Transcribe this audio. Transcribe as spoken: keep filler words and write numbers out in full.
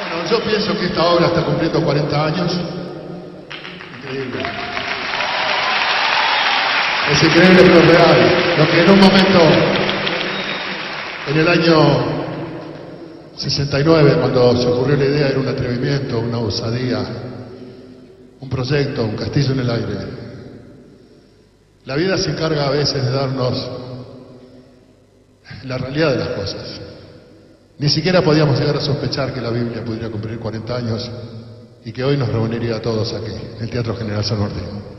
Bueno, yo pienso que esta obra está cumpliendo cuarenta años. Increíble. Es increíble, pero real. Lo que en un momento, en el año sesenta y nueve, cuando se ocurrió la idea, era un atrevimiento, una osadía, un proyecto, un castillo en el aire. La vida se encarga a veces de darnos la realidad de las cosas. Ni siquiera podíamos llegar a sospechar que la Biblia podría cumplir cuarenta años y que hoy nos reuniría a todos aquí, en el Teatro General San Martín.